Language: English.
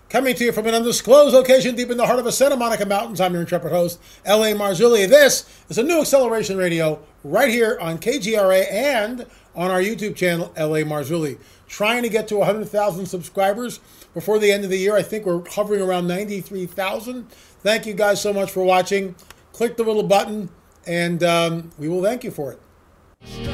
Coming to you from an undisclosed location deep in the heart of the Santa Monica Mountains, I'm your intrepid host, L.A. Marzulli. This is a new Acceleration Radio right here on KGRA and on our YouTube channel, L.A. Marzulli. Trying to get to 100,000 subscribers before the end of the year. I think we're hovering around 93,000. Thank you guys so much for watching. Click the little button, and we will thank you for it.